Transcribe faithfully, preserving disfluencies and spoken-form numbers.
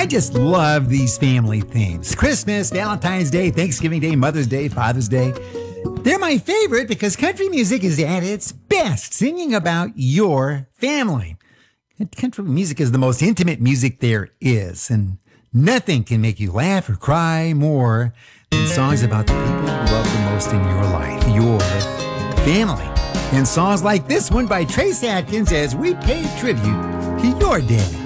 just love these family themes. Christmas, Valentine's Day, Thanksgiving Day, Mother's Day, Father's Day. They're my favorite because country music is at its best, singing about your family. Country music is the most intimate music there is, and nothing can make you laugh or cry more than songs about the people you love the most in your life, your family. And songs like this one by Trace Atkins as we pay tribute to your daddy.